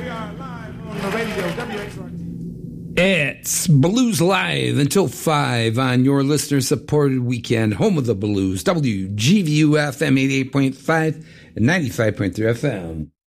We are live on the radio, WXRT. It's Blues Live until 5 on your listener-supported weekend, home of the blues, WGVU FM 88.5 and 95.3 FM.